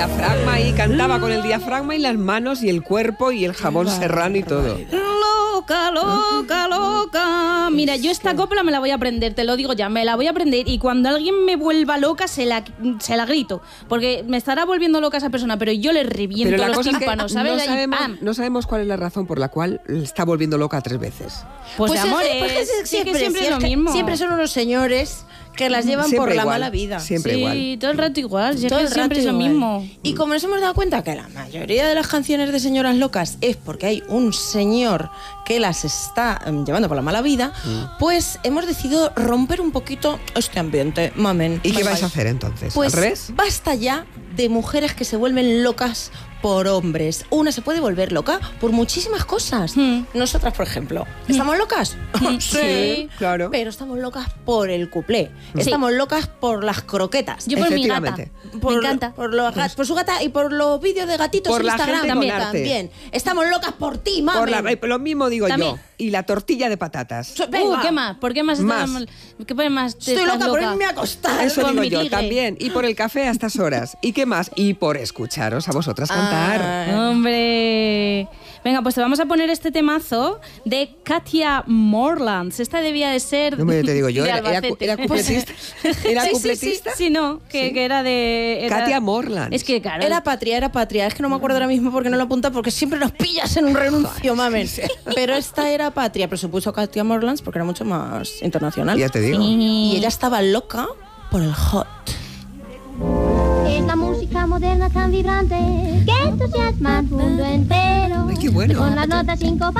diafragma y cantaba con el diafragma y las manos y el cuerpo y el jabón serrano y todo. Loca, loca, loca. Mira, yo esta copla me la voy a aprender, te lo digo ya, me la voy a aprender. Y cuando alguien me vuelva loca, se la grito. Porque me estará volviendo loca esa persona, pero yo le reviento Pero la los cosa tímpanos, es que ¿sabes? no sabemos cuál es la razón por la cual le está volviendo loca 3 veces. Pues amor, siempre es lo mismo. Siempre son unos señores que las llevan Siempre por la igual, mala vida. Siempre sí, igual. todo el rato igual. Todo el siempre es rato lo igual. mismo. Y como nos hemos dado cuenta que la mayoría de las canciones de señoras locas es porque hay un señor que las está llevando por la mala vida, pues hemos decidido romper un poquito este ambiente, mamen. ¿Y qué vais a hacer entonces? Pues ¿Al revés? basta ya de mujeres que se vuelven locas por hombres. Una se puede volver loca por muchísimas cosas. Nosotras, por ejemplo, ¿estamos locas? Sí, claro. Pero estamos locas por el cuplé. Estamos locas por las croquetas. Yo por mi gata. Efectivamente. Me encanta. Por su gata y por los vídeos de gatitos Por en la Instagram gente con también. arte. Estamos locas por ti, mami. Lo mismo digo También. yo. Y la tortilla de patatas. Venga. ¿Qué más? ¿Por qué más? Más. ¿Qué más? Estoy loca por irme a acostar. Eso con digo mi yo tigre. también. Y por el café a estas horas. ¿Y qué más? Y por escucharos a vosotras cantar. ¡Hombre! Venga, pues te vamos a poner este temazo de Katia Morlands. Esta debía de ser No me te digo yo, de era Albacete. cupletista. ¿Era cupletista? Sí, no, que era de... Katia Morlands. Es que, claro... Era patria. Es que no me acuerdo ahora mismo porque no lo apunta, porque siempre nos pillas en un renuncio, mamen. Pero esta era patria, pero se puso Katia Morlands porque era mucho más internacional. Ya te digo. Y ella estaba loca por el hot. Es la música moderna tan vibrante que entusiasma al mundo entero. Ay, qué bueno. Con las notas sincopadas